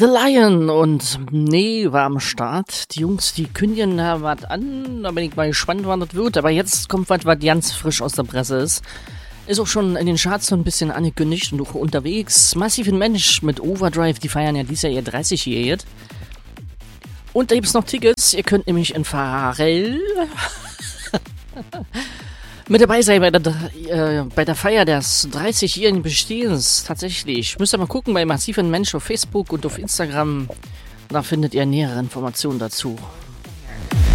The Lion und nee, war am Start. Die Jungs, die kündigen da was an. Da bin ich mal gespannt, wann das wird. Aber jetzt kommt was ganz frisch aus der Presse ist. Ist auch schon in den Charts so ein bisschen angekündigt und auch unterwegs. Massive Mensch mit Overdrive, die feiern ja dieses Jahr ihr 30-Jähriges. Und da gibt es noch Tickets. Ihr könnt nämlich in Pharrell mit dabei sein bei der Feier des 30-jährigen Bestehens. Tatsächlich. Müsst ihr mal gucken bei Massiven Mensch auf Facebook und auf Instagram. Da findet ihr nähere Informationen dazu.